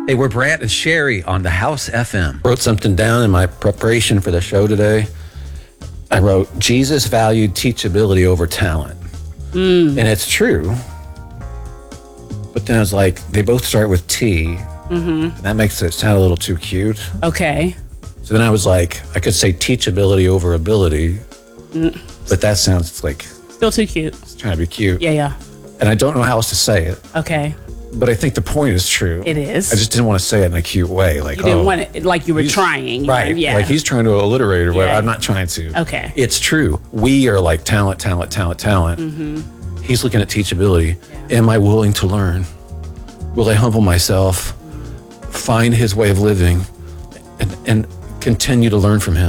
Hey, we're Brant and Sherry on the House FM. Wrote something down in my preparation for the show today. I wrote, Jesus valued teachability over talent. And it's true. But then I was like, they both start with T. And that makes it sound a little too cute. Okay. So then I was like, I could say teachability over ability. But that sounds like Still too cute. it's trying to be cute. Yeah. And I don't know how else to say it. Okay. But I think the point is true. It is. I just didn't want to say it in a cute way. Like, You didn't oh, want it like you were he's- trying. Right. Yeah. Like he's trying to alliterate or whatever. Yeah. I'm not trying to. Okay. It's true. We are like talent. He's looking at teachability. Am I willing to learn? Will I humble myself, find his way of living, and continue to learn from him?